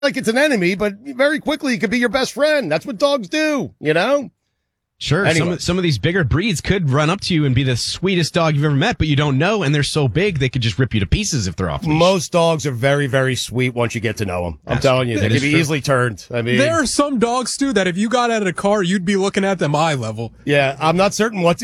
like it's an enemy, but very quickly it could be your best friend. That's what dogs do, you know? Sure, anyway. some of these bigger breeds could run up to you and be the sweetest dog you've ever met, but you don't know, and they're so big they could just rip you to pieces if they're off leash. Most dogs are very, very sweet once you get to know them. I'm telling you, they can be easily turned. I mean, there are some dogs, Stu, that if you got out of the car, you'd be looking at them eye level. Yeah, I'm not certain what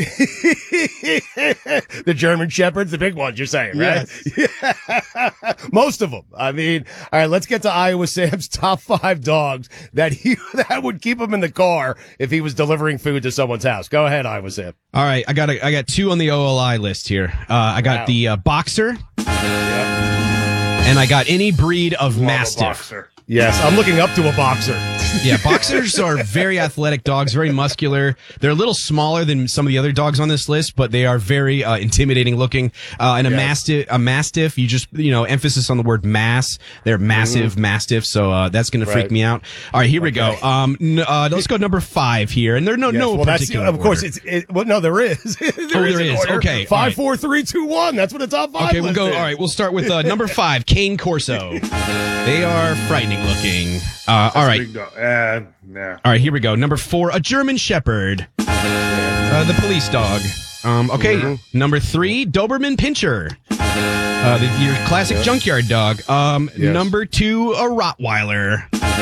the German Shepherds, the big ones, you're saying, right? Yes. Most of them. I mean, all right, let's get to Iowa Sam's top 5 dogs that would keep him in the car if he was delivering food to someone's house. Go ahead, Iowa Sam. All right, I got 2 on the OLI list here. I got the boxer, and I got any breed of mastiff. Yes, I'm looking up to a boxer. Yeah, boxers are very athletic dogs, very muscular. They're a little smaller than some of the other dogs on this list, but they are very intimidating looking. And a mastiff, you just, emphasis on the word mass. They're massive mastiffs, so that's going to freak me out. All right, here we go. Let's go number 5 here, and there's no particular of course, order. no, there is. there is. Okay, 5, 4, 3, 2, 1. That's what the top 5. Okay, we'll go. All right, we'll start with number 5, Cane Corso. They are frightening looking. All right. All right, here we go. Number 4, a German Shepherd. The police dog. Number 3, Doberman Pinscher. Your classic junkyard dog. Number 2, a Rottweiler.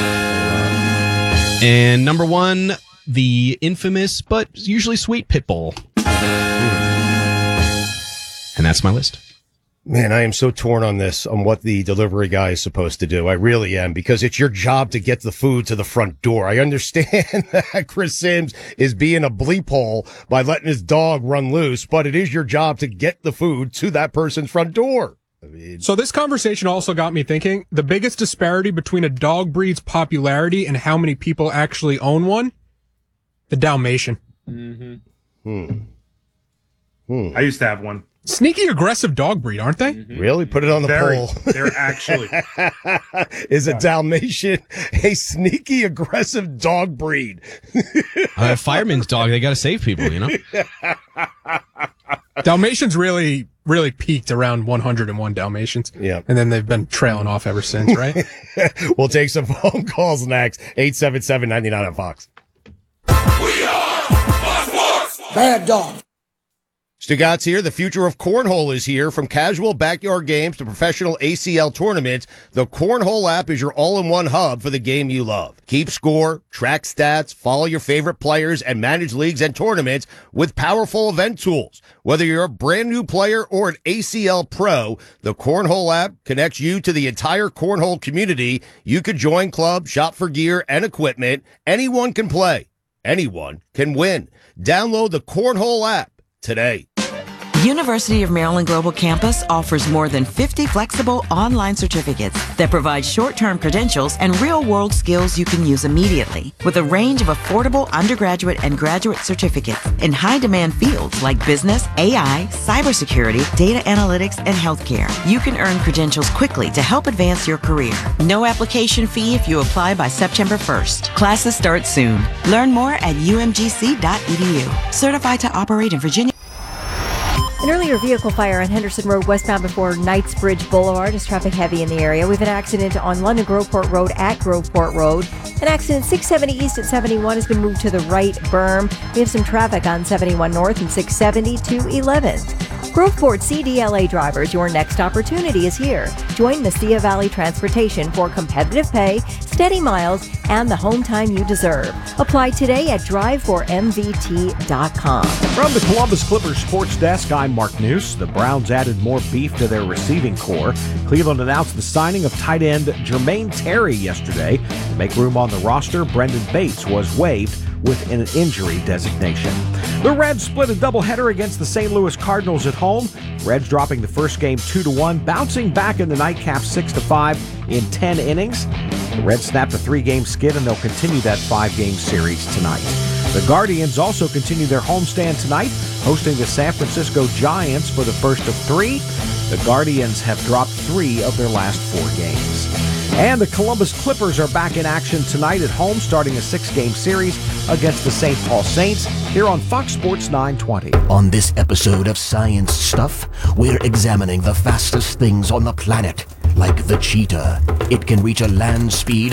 And number 1, the infamous but usually sweet pit bull. And that's my list. Man, I am so torn on this, on what the delivery guy is supposed to do. I really am, because it's your job to get the food to the front door. I understand that Chris Sims is being a bleep hole by letting his dog run loose, but it is your job to get the food to that person's front door. So this conversation also got me thinking, the biggest disparity between a dog breed's popularity and how many people actually own one? The Dalmatian. I used to have one. Sneaky aggressive dog breed, aren't they? Really? Put it on the poll. They're actually. Is a Dalmatian a sneaky aggressive dog breed? A fireman's dog, they got to save people, Dalmatians really peaked around 101 Dalmatians. Yeah. And then they've been trailing off ever since, right? We'll take some phone calls next. 877-99 on Fox. We are Fox. Bad dog. Stugatz here. The future of cornhole is here. From casual backyard games to professional ACL tournaments, the Cornhole app is your all-in-one hub for the game you love. Keep score, track stats, follow your favorite players, and manage leagues and tournaments with powerful event tools. Whether you're a brand new player or an ACL pro, the Cornhole app connects you to the entire cornhole community. You could join clubs, shop for gear and equipment. Anyone can play. Anyone can win. Download the Cornhole app today. University of Maryland Global Campus offers more than 50 flexible online certificates that provide short-term credentials and real-world skills you can use immediately, with a range of affordable undergraduate and graduate certificates in high-demand fields like business, AI, cybersecurity, data analytics, and healthcare. You can earn credentials quickly to help advance your career. No application fee if you apply by September 1st. Classes start soon. Learn more at umgc.edu. Certified to operate in Virginia. An earlier vehicle fire on Henderson Road westbound before Knightsbridge Boulevard is traffic heavy in the area. We have an accident on London Groveport Road at Groveport Road. An accident 670 east at 71 has been moved to the right berm. We have some traffic on 71 north and 670 to 11th. Groveport CDLA drivers, your next opportunity is here. Join Mesilla Valley Transportation for competitive pay, steady miles, and the home time you deserve. Apply today at drive4mvt.com. From the Columbus Clippers sports desk, I'm Mark News. The Browns added more beef to their receiving core. Cleveland announced the signing of tight end Jermaine Terry yesterday. To make room on the roster, Brendan Bates was waived with an injury designation. The Reds split a doubleheader against the St. Louis Cardinals at home. Reds dropping the first game 2-1, bouncing back in the nightcap 6-5 in 10 innings. The Reds snapped a 3-game skid, and they'll continue that 5-game series tonight. The Guardians also continue their homestand tonight, hosting the San Francisco Giants for the first of 3. The Guardians have dropped 3 of their last 4 games. And the Columbus Clippers are back in action tonight at home, starting a 6-game series against the St. Paul Saints here on Fox Sports 920. On this episode of Science Stuff, we're examining the fastest things on the planet. Like the cheetah, it can reach a land speed